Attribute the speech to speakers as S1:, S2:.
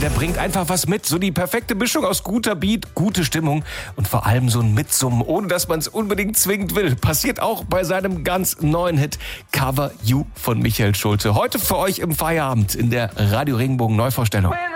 S1: der bringt einfach was mit. So die perfekte Mischung aus guter Beat, gute Stimmung und vor allem so ein Mitsummen, ohne dass man es unbedingt zwingend will. Passiert auch bei seinem ganz neuen Hit Cover You von Michael Schulte. Heute für euch im Feierabend in der Radio Regenbogen Neuvorstellung.